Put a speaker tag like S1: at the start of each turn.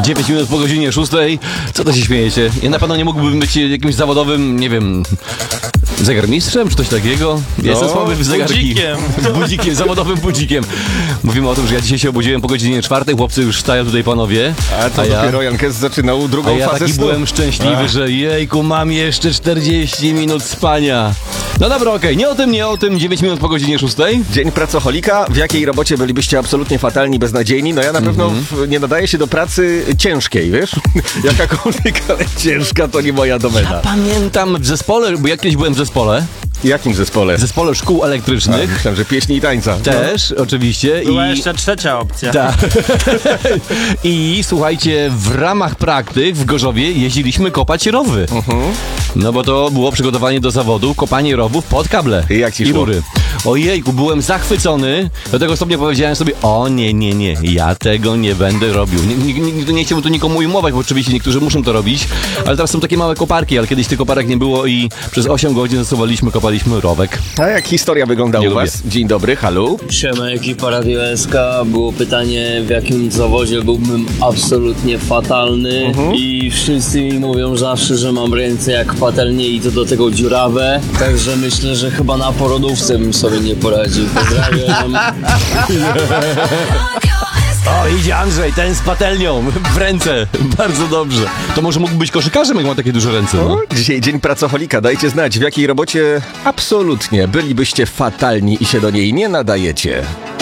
S1: 9 minut po godzinie 6. Co to się śmiejecie? Ja na pewno nie mógłbym być jakimś zawodowym, nie wiem, zegarmistrzem czy coś takiego. Jestem słaby w zegarki. Budzikiem, zawodowym budzikiem. Mówimy o tym, że ja dzisiaj się obudziłem po godzinie 4. Chłopcy już wstają tutaj, panowie.
S2: A to dopiero Jankes zaczynał drugą fazę
S1: ja taki
S2: snu.
S1: byłem szczęśliwy, że jejku, mam jeszcze 40 minut spania. No dobra, okej, nie o tym, 9 minut po godzinie 6.
S2: Dzień pracoholika. W jakiej robocie bylibyście absolutnie fatalni, beznadziejni? No ja na pewno nie nadaję się do pracy ciężkiej, wiesz? Jakakolwiek, ale ciężka to nie moja domena.
S1: Ja pamiętam w zespole, bo ja kiedyś byłem w zespole.
S2: W jakim zespole?
S1: W zespole szkół elektrycznych.
S2: Myślałem, że pieśni i tańca.
S1: Też, oczywiście.
S3: Była jeszcze trzecia opcja.
S1: Tak. I słuchajcie, w ramach praktyk w Gorzowie jeździliśmy kopać rowy. No bo to było przygotowanie do zawodu, kopanie rowów pod kable
S2: I jak ci
S1: i
S2: szło?
S1: rury. Ojejku, byłem zachwycony. Do tego stopnia powiedziałem sobie, o nie, ja tego nie będę robił. Nie chciałbym tu nikomu ujmować, bo oczywiście niektórzy muszą to robić, ale teraz są takie małe koparki, ale kiedyś tych koparek nie było i przez 8 godzin zasuwaliśmy, kopaliśmy rowek.
S2: A jak historia wygląda
S1: Nie
S2: u was? Dzień dobry, halo.
S4: Siema, ekipa Radio SK. Było pytanie, w jakim zawodzie byłbym absolutnie fatalny i wszyscy mi mówią zawsze, że mam ręce jak patelnie i to do tego dziurawe, także myślę, że chyba na porodówce bym sobie nie poradził. Pozdrawiam.
S1: O, idzie Andrzej, ten z patelnią w ręce. Bardzo dobrze. To może mógł być koszykarzem, jak ma takie duże ręce. No?
S2: Dzisiaj dzień pracoholika. Dajcie znać, w jakiej robocie absolutnie bylibyście fatalni i się do niej nie nadajecie.